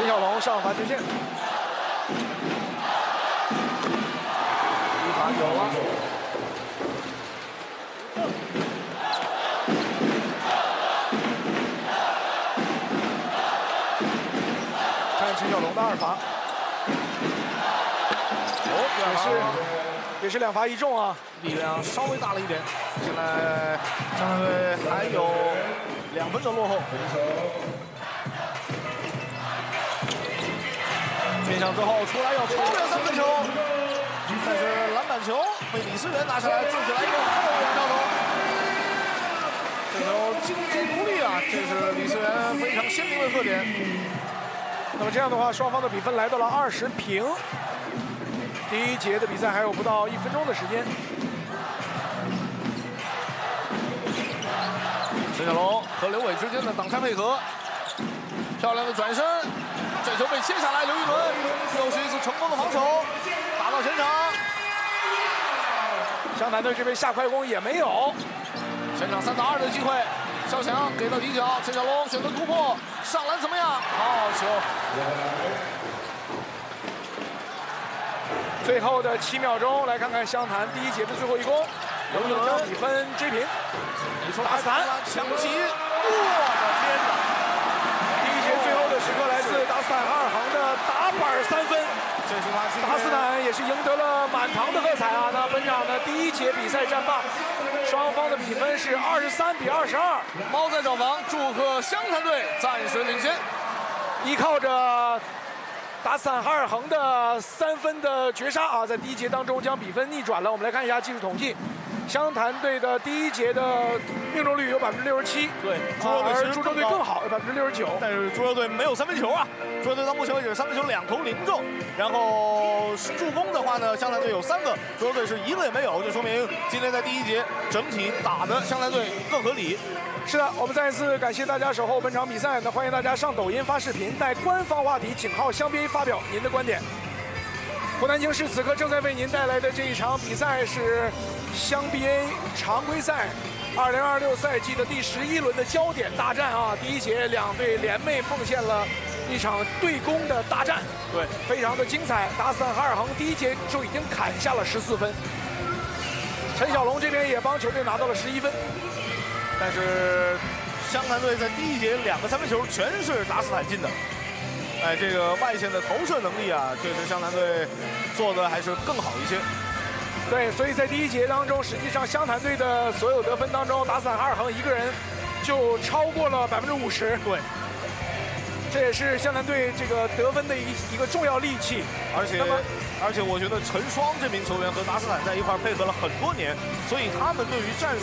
小龙上罚球线，一罚有了。看陈小龙的2罚，也是2罚1中啊， 力量稍微大了一点。现在湘南队还有2分的落后。变向之后出来要超越3分球，但是篮板球被李思源拿下来，自己来一个后仰跳投。这球经济独立啊，这是李思源非常鲜明的特点。 那么这样的话，双方的比分来到了20平。第1节的比赛还有不到1分钟的时间。 陈小龙和刘伟之间的挡拆配合，漂亮的转身，这球被切下来，刘玉伦又是一次成功的防守，打到前场。 湘南队这边下快攻也没有， 前场3打2的机会，肖翔给到底角，陈小龙选择突破，上篮怎么样？好球！ 最后的7秒钟，来看看湘潭第1节的最后一攻，能不能将比分追平？打散， 抢起，我的天哪！ 第1节最后的时刻来自达斯坦哈尔航的打板3分， 这是他达斯坦也是赢得了满堂的喝彩啊！那本场的第1节比赛战罢，双方的比分是23比22。 猫在找房，祝贺湘潭队暂时领先， 依靠着达斯坦哈尔恒的3分的绝杀啊，在第1节当中将比分逆转了。我们来看一下技术统计，湘潭队的第1节的命中率有67%， 对， 而株洲队更好，有69%。 但是株洲队没有3分球啊，株洲队到目前为止3分球2投0中，然后助攻的话呢，湘潭队有3个，株洲队是1个也没有，就说明今天在第1节整体打的湘南队更合理。 是的，我们再一次感谢大家守候本场比赛，那欢迎大家上抖音发视频，带官方话题井号湘 BA 发表您的观点。湖南京师此刻正在为您带来的这一场比赛是湘 BA 常规赛2026赛季的第11轮的焦点大战啊！第1节2队联袂奉献了一场对攻的大战， 对， 非常的精彩。达斯坦哈尔恒第1节就已经砍下了14分，陈小龙这边也帮球队拿到了11分。 但是湘潭队在第1节2个3分球全是达斯坦进的，哎，这个外线的投射能力啊，确实湘潭队做的还是更好一些。 对，所以在第1节当中，实际上湘潭队的所有得分当中，达斯坦哈尔恒一个人就超过了50%。 对， 这也是湘潭队这个得分的一个重要利器。 而且我觉得陈双这名球员和达斯坦在一块配合了很多年，所以他们对于战术